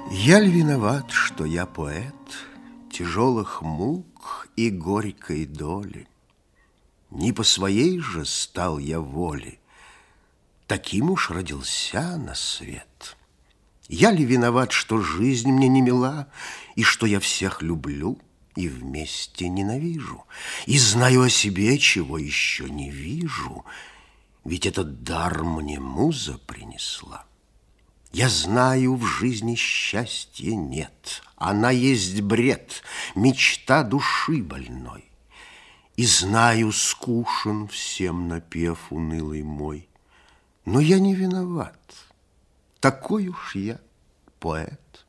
Я ли виноват, что я поэт тяжелых мук и горькой доли? Не по своей же стал я воле, таким уж родился на свет. Я ли виноват, что жизнь мне не мила, и что я всех люблю и вместе ненавижу, и знаю о себе, чего еще не вижу, ведь этот дар мне муза принесла. Я знаю, в жизни счастья нет, она есть бред, мечта души больной. И знаю, скучен всем напев унылый мой, но я не виноват, такой уж я поэт.